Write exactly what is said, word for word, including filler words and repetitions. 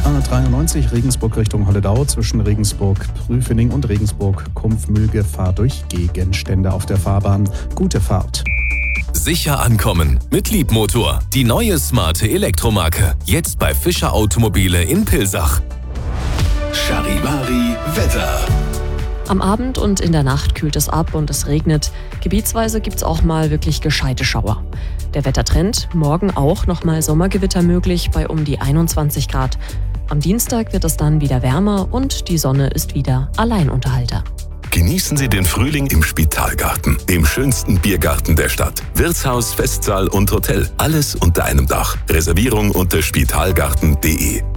A dreiundneunzig Regensburg Richtung Holledau zwischen Regensburg-Prüfening und Regensburg-Kumpfmühl-Gefahr durch Gegenstände auf der Fahrbahn. Gute Fahrt. Sicher ankommen mit Liebmotor. Die neue smarte Elektromarke. Jetzt bei Fischer Automobile in Pilsach. Charivari Wetter. Am Abend und in der Nacht kühlt es ab und es regnet. Gebietsweise gibt es auch mal wirklich gescheite Schauer. Der Wettertrend, morgen auch nochmal Sommergewitter möglich bei um die einundzwanzig Grad. Am Dienstag wird es dann wieder wärmer und die Sonne ist wieder Alleinunterhalter. Genießen Sie den Frühling im Spitalgarten, dem schönsten Biergarten der Stadt. Wirtshaus, Festsaal und Hotel, alles unter einem Dach. Reservierung unter spitalgarten punkt de.